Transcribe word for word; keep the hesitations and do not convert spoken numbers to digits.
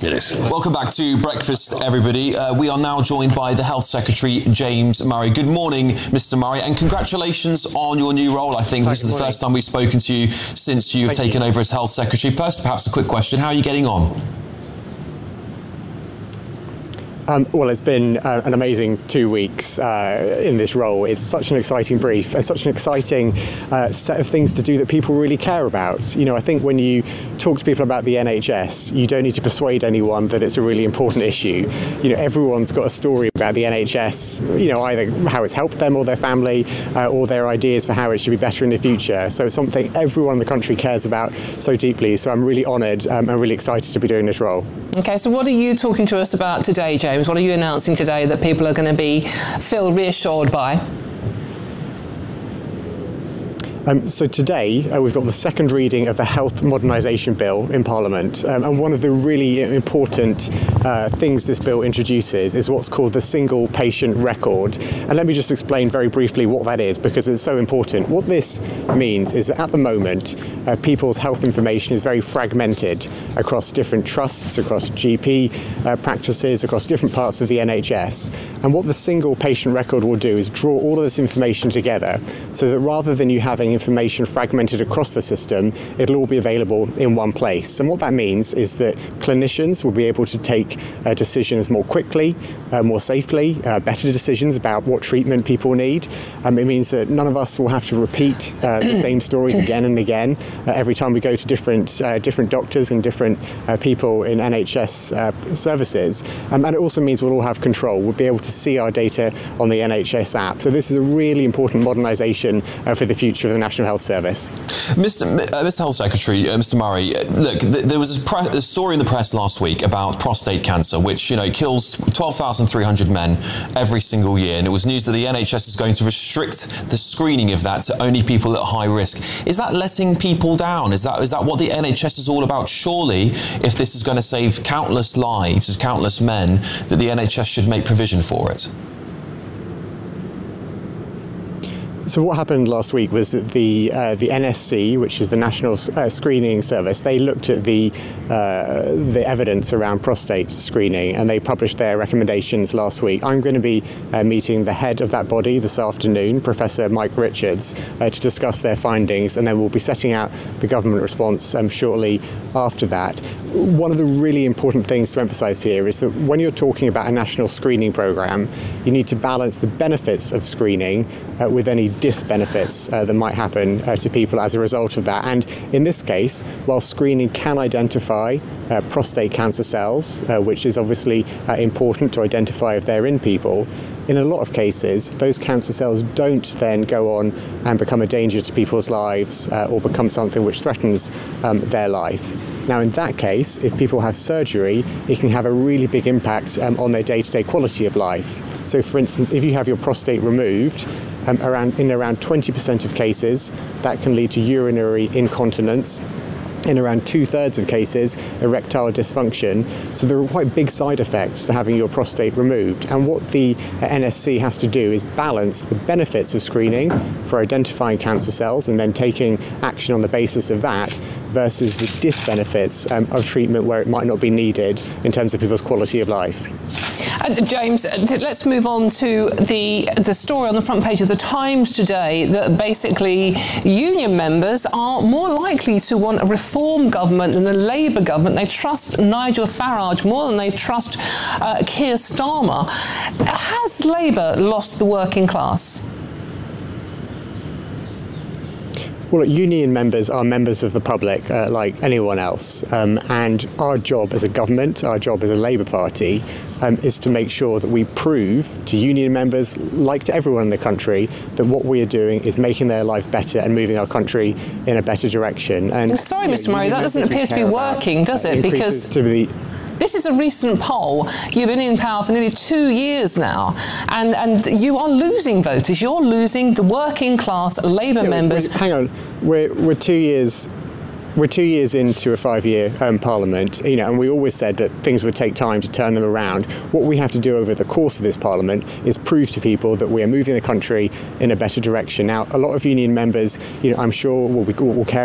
It is. Welcome back to Breakfast, everybody. Uh, we are now joined by the Health Secretary, James Murray. Good morning, Mister Murray, and congratulations on your new role. I think Hi, this is the morning. first time we've spoken to you since you've Thank taken you. over as Health Secretary. First, perhaps a quick question. How are you getting on? Um, well, it's been uh, an amazing two weeks uh, in this role. It's such an exciting brief and such an exciting uh, set of things to do that people really care about. You know, I think when you talk to people about the N H S, you don't need to persuade anyone that it's a really important issue. You know, everyone's got a story about the N H S, you know, either how it's helped them or their family uh, or their ideas for how it should be better in the future. So it's something everyone in the country cares about so deeply. So I'm really honoured um, and really excited to be doing this role. OK, so what are you talking to us about today, James? What are you announcing today that people are going to be feel reassured by? Um, so today uh, we've got the second reading of the Health Modernisation Bill in Parliament, um, and one of the really important uh, things this bill introduces is what's called the single patient record. And let me just explain very briefly what that is, because it's so important. What this means is that at the moment uh, people's health information is very fragmented across different trusts, across G P uh, practices, across different parts of the N H S. And what the single patient record will do is draw all of this information together so that rather than you having information fragmented across the system, it'll all be available in one place. And what that means is that clinicians will be able to take uh, decisions more quickly, uh, more safely, uh, better decisions about what treatment people need. Um, it means that none of us will have to repeat uh, the same stories again and again uh, every time we go to different uh, different doctors and different uh, people in N H S uh, services. Um, and it also means we'll all have control. We'll be able to see our data on the N H S app. So this is a really important modernisation uh, for the future of the National Health Service. Mister Uh, Mister Health Secretary, uh, Mister Murray, uh, look, th there was a, pre a story in the press last week about prostate cancer, which, you know, kills twelve thousand three hundred men every single year. And it was news that the N H S is going to restrict the screening of that to only people at high risk. Is that letting people down? Is that, is that what the N H S is all about? Surely, if this is going to save countless lives, countless men, that the N H S should make provision for it. So what happened last week was that the uh, the N S C, which is the National uh, Screening Service, they looked at the uh, the evidence around prostate screening and they published their recommendations last week. I'm going to be uh, meeting the head of that body this afternoon, Professor Mike Richards, uh, to discuss their findings, and then we'll be setting out the government response um, shortly after that. One of the really important things to emphasise here is that when you're talking about a national screening programme, you need to balance the benefits of screening uh, with any disbenefits uh, that might happen uh, to people as a result of that. And in this case, while screening can identify uh, prostate cancer cells, uh, which is obviously uh, important to identify if they're in people, in a lot of cases, those cancer cells don't then go on and become a danger to people's lives uh, or become something which threatens um, their life. Now, in that case, if people have surgery, it can have a really big impact um, on their day-to-day quality of life. So, for instance, if you have your prostate removed, um, around, in around twenty percent of cases, that can lead to urinary incontinence. In around two-thirds of cases, erectile dysfunction. So there are quite big side effects to having your prostate removed. And what the N S C has to do is balance the benefits of screening for identifying cancer cells and then taking action on the basis of that versus the disbenefits um, of treatment where it might not be needed in terms of people's quality of life. Uh, James, let's move on to the, the story on the front page of the Times today that basically union members are more likely to want a reform government than the Labour government. They trust Nigel Farage more than they trust uh, Keir Starmer. Has Labour lost the working class? Well, union members are members of the public uh, like anyone else, um, and our job as a government, our job as a Labour Party, um, is to make sure that we prove to union members, like to everyone in the country, that what we are doing is making their lives better and moving our country in a better direction. And I'm sorry, Mister Murray, that doesn't appear to be working, does it? Because to the this is a recent poll. You've been in power for nearly two years now, and, and you are losing voters. You're losing the working class Labour yeah, members. Hang on, we're, we're two years... We're two years into a five-year um, Parliament, you know, and we always said that things would take time to turn them around. What we have to do over the course of this Parliament is prove to people that we are moving the country in a better direction. Now, a lot of union members, you know, I'm sure will, will care